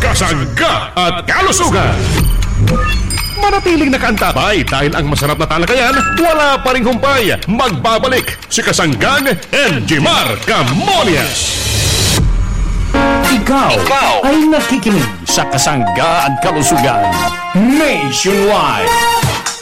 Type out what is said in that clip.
Kasangga at kalusugan. Manatiling nakaantabay dahil ang masarap na talakayan wala pa ring humpay. Magbabalik si Kasanggang Enjimar Camonias. Ikaw ay nakikinig sa Kasanggaan Kalusugan Nationwide.